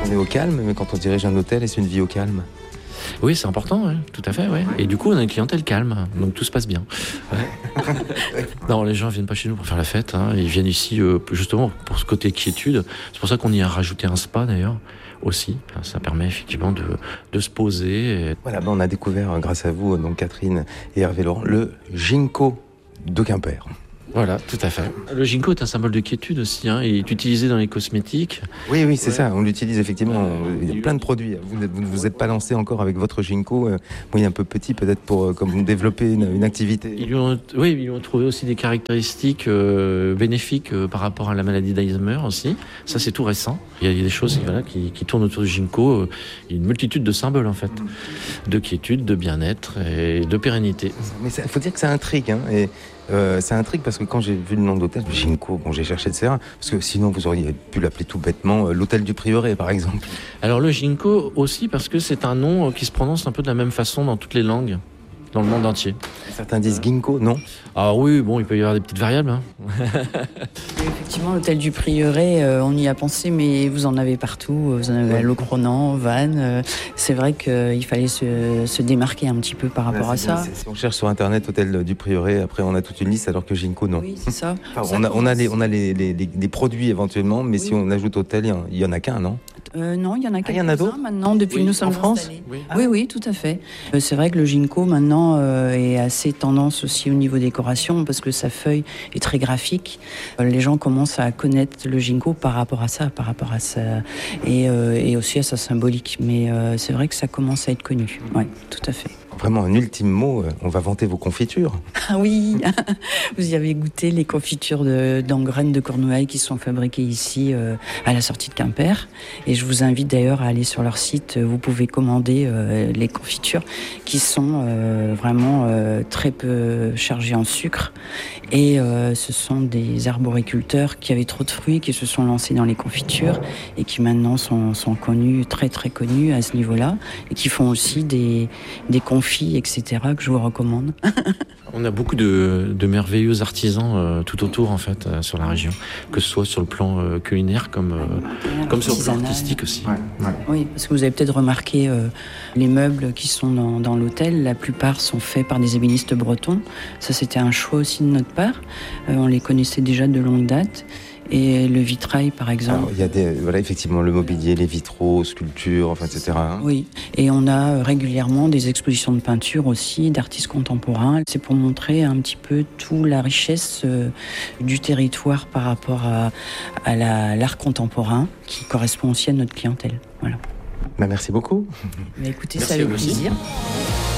On est au calme, mais quand on dirige un hôtel, est-ce une vie au calme? Oui, c'est important, ouais, tout à fait. Ouais. Et du coup, on a une clientèle calme, donc tout se passe bien. Ouais. Non, les gens viennent pas chez nous pour faire la fête. Ils viennent ici justement pour ce côté quiétude. C'est pour ça qu'on y a rajouté un spa d'ailleurs aussi. Ça permet effectivement de se poser. Voilà, on a découvert grâce à vous, donc Catherine et Hervé Laurent, le Ginkgo de Quimper. Voilà, tout à fait. Le ginkgo est un symbole de quiétude aussi. Il est utilisé dans les cosmétiques. Oui, c'est ça. On l'utilise effectivement. Il y a plein de produits. Vous ne vous êtes pas lancé encore avec votre ginkgo. Oui, un peu petit peut-être pour comme développer une activité. Ils ont trouvé aussi des caractéristiques bénéfiques par rapport à la maladie d'Alzheimer aussi. Ça, c'est tout récent. Il y a des choses qui tournent autour du ginkgo. Il y a une multitude de symboles en fait, de quiétude, de bien-être et de pérennité. Mais il faut dire que ça intrigue. Ça intrigue parce que quand j'ai vu le nom de l'hôtel, le Ginkgo, j'ai cherché, etc. Parce que sinon, vous auriez pu l'appeler tout bêtement l'hôtel du Prieuré, par exemple. Alors le Ginkgo aussi parce que c'est un nom qui se prononce un peu de la même façon dans toutes les langues, dans le monde entier. Certains disent Ginkgo, non? Ah oui, bon, il peut y avoir des petites variables. Effectivement, l'hôtel du Prieuré, on y a pensé, mais vous en avez partout. Vous en avez à Locronan, Vannes. C'est vrai qu'il fallait se démarquer un petit peu par rapport à ça. Si on cherche sur Internet hôtel du Prieuré, après on a toute une liste, alors que Ginkgo, non. Oui, c'est ça. Enfin, on a les produits éventuellement, mais si on ajoute hôtel, il y en a qu'un, non? Non, il y en a quelques-uns il y en a d'autres maintenant, depuis que nous sommes en France installés. Oui, tout à fait. C'est vrai que le ginkgo maintenant est assez tendance aussi au niveau décoration parce que sa feuille est très graphique. Les gens commencent à connaître le ginkgo par rapport à ça, et aussi à sa symbolique. Mais c'est vrai que ça commence à être connu. Oui, tout à fait. Vraiment un ultime mot, on va vanter vos confitures. Ah oui, vous y avez goûté les confitures d'engraines de Cornouailles qui sont fabriquées ici à la sortie de Quimper. Et je vous invite d'ailleurs à aller sur leur site. Vous pouvez commander les confitures qui sont vraiment très peu chargées en sucre. Et ce sont des arboriculteurs qui avaient trop de fruits, qui se sont lancés dans les confitures et qui maintenant sont connus, très très connus à ce niveau-là. Et qui font aussi des confits, etc., que je vous recommande. On a beaucoup de merveilleux artisans tout autour, en fait, sur la région. Que ce soit sur le plan culinaire, comme sur le plan artistique aussi. Ouais. Oui, parce que vous avez peut-être remarqué les meubles qui sont dans l'hôtel, la plupart sont faits par des ébénistes bretons. Ça, c'était un choix aussi de notre part. On les connaissait déjà de longue date. Et le vitrail, par exemple. Alors, il y a effectivement le mobilier, les vitraux, sculptures, etc. Oui, et on a régulièrement des expositions de peinture aussi, d'artistes contemporains. C'est pour montrer un petit peu toute la richesse du territoire par rapport à l'art contemporain, qui correspond aussi à notre clientèle. Voilà. Merci beaucoup. Mais écoutez, Merci ça avec aussi. plaisir.